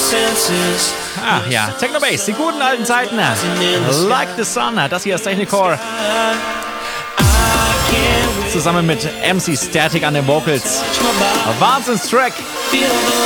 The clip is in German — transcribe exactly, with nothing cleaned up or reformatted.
Ach ja, Technobase, die guten alten Zeiten. Like the Sun, das hier ist Technicore. Zusammen mit M C Static an den Vocals. Wahnsinnstrack.